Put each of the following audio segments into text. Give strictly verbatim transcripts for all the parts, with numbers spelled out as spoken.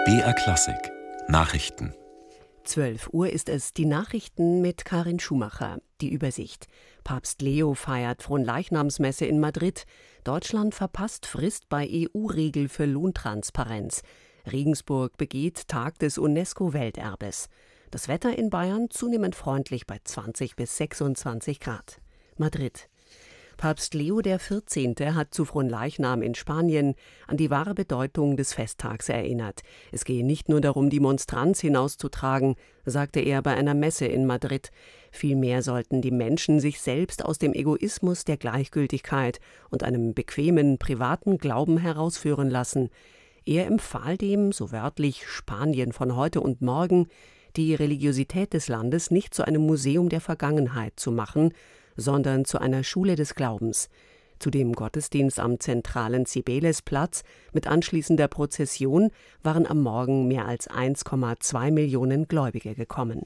B R Klassik Nachrichten. zwölf Uhr ist es, die Nachrichten mit Karin Schumacher. Die Übersicht. Papst Leo feiert Fronleichnamsmesse in Madrid. Deutschland verpasst Frist bei E U-Regel für Lohntransparenz. Regensburg begeht Tag des UNESCO-Welterbes. Das Wetter in Bayern zunehmend freundlich bei zwanzig bis sechsundzwanzig Grad. Madrid. Papst Leo der Vierzehnte hat zu Fronleichnam in Spanien an die wahre Bedeutung des Festtags erinnert. Es gehe nicht nur darum, die Monstranz hinauszutragen, sagte er bei einer Messe in Madrid. Vielmehr sollten die Menschen sich selbst aus dem Egoismus der Gleichgültigkeit und einem bequemen, privaten Glauben herausführen lassen. Er empfahl dem, so wörtlich, Spanien von heute und morgen, die Religiosität des Landes nicht zu einem Museum der Vergangenheit zu machen, sondern zu einer Schule des Glaubens. Zu dem Gottesdienst am zentralen Cibelesplatz mit anschließender Prozession waren am Morgen mehr als eins Komma zwei Millionen Gläubige gekommen.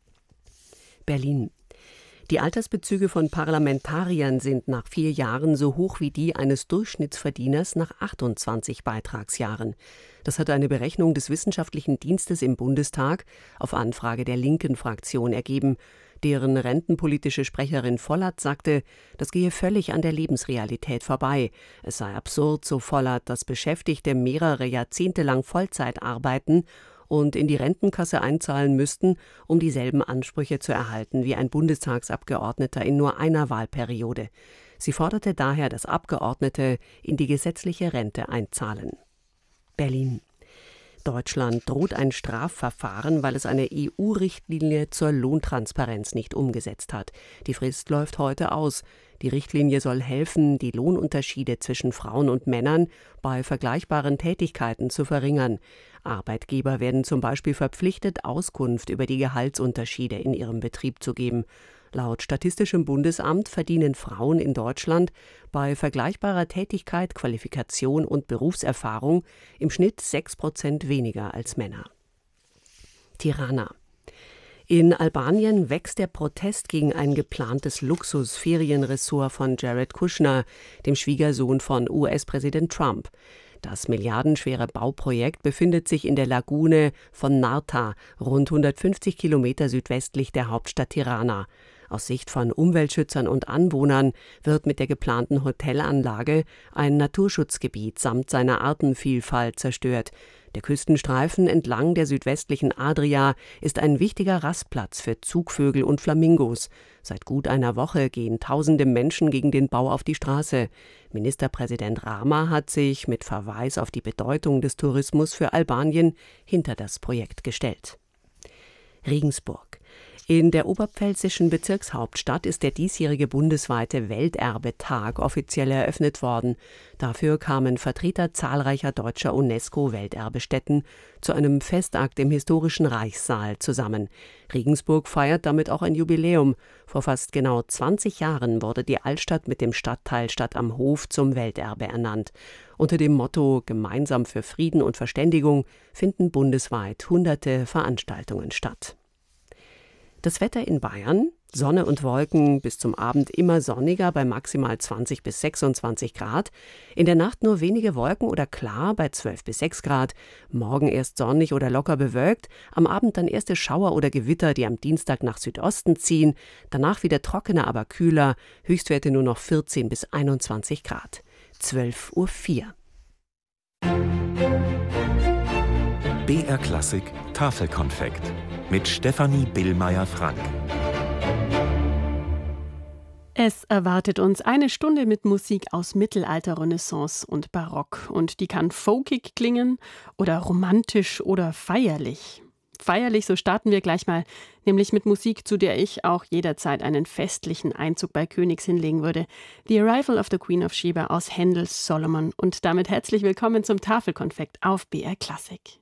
Berlin. Die Altersbezüge von Parlamentariern sind nach vier Jahren so hoch wie die eines Durchschnittsverdieners nach achtundzwanzig Beitragsjahren. Das hat eine Berechnung des Wissenschaftlichen Dienstes im Bundestag auf Anfrage der linken Fraktion ergeben. Deren rentenpolitische Sprecherin Vollert sagte, das gehe völlig an der Lebensrealität vorbei. Es sei absurd, so Vollert, dass Beschäftigte mehrere Jahrzehnte lang Vollzeit arbeiten und in die Rentenkasse einzahlen müssten, um dieselben Ansprüche zu erhalten wie ein Bundestagsabgeordneter in nur einer Wahlperiode. Sie forderte daher, dass Abgeordnete in die gesetzliche Rente einzahlen. Berlin. Deutschland droht ein Strafverfahren, weil es eine E U-Richtlinie zur Lohntransparenz nicht umgesetzt hat. Die Frist läuft heute aus. Die Richtlinie soll helfen, die Lohnunterschiede zwischen Frauen und Männern bei vergleichbaren Tätigkeiten zu verringern. Arbeitgeber werden zum Beispiel verpflichtet, Auskunft über die Gehaltsunterschiede in ihrem Betrieb zu geben. Laut Statistischem Bundesamt verdienen Frauen in Deutschland bei vergleichbarer Tätigkeit, Qualifikation und Berufserfahrung im Schnitt sechs Prozent weniger als Männer. Tirana. In Albanien wächst der Protest gegen ein geplantes Luxus-Ferienressort von Jared Kushner, dem Schwiegersohn von U S-Präsident Trump. Das milliardenschwere Bauprojekt befindet sich in der Lagune von Narta, rund hundertfünfzig Kilometer südwestlich der Hauptstadt Tirana. Aus Sicht von Umweltschützern und Anwohnern wird mit der geplanten Hotelanlage ein Naturschutzgebiet samt seiner Artenvielfalt zerstört. Der Küstenstreifen entlang der südwestlichen Adria ist ein wichtiger Rastplatz für Zugvögel und Flamingos. Seit gut einer Woche gehen tausende Menschen gegen den Bau auf die Straße. Ministerpräsident Rama hat sich mit Verweis auf die Bedeutung des Tourismus für Albanien hinter das Projekt gestellt. Regensburg. In der oberpfälzischen Bezirkshauptstadt ist der diesjährige bundesweite Welterbetag offiziell eröffnet worden. Dafür kamen Vertreter zahlreicher deutscher UNESCO-Welterbestätten zu einem Festakt im historischen Reichssaal zusammen. Regensburg feiert damit auch ein Jubiläum. Vor fast genau zwanzig Jahren wurde die Altstadt mit dem Stadtteil Stadt am Hof zum Welterbe ernannt. Unter dem Motto »Gemeinsam für Frieden und Verständigung« finden bundesweit hunderte Veranstaltungen statt. Das Wetter in Bayern: Sonne und Wolken, bis zum Abend immer sonniger bei maximal zwanzig bis sechsundzwanzig Grad. In der Nacht nur wenige Wolken oder klar bei zwölf bis sechs Grad. Morgen erst sonnig oder locker bewölkt, am Abend dann erste Schauer oder Gewitter, die am Dienstag nach Südosten ziehen. Danach wieder trockener, aber kühler. Höchstwerte nur noch vierzehn bis einundzwanzig Grad. zwölf Uhr vier. B R Klassik Tafelkonfekt mit Stefanie Billmeier-Frank. Es erwartet uns eine Stunde mit Musik aus Mittelalter, Renaissance und Barock. Und die kann folkig klingen oder romantisch oder feierlich. Feierlich, so starten wir gleich mal, nämlich mit Musik, zu der ich auch jederzeit einen festlichen Einzug bei Königs hinlegen würde. The Arrival of the Queen of Sheba aus Händels Solomon. Und damit herzlich willkommen zum Tafelkonfekt auf B R Klassik.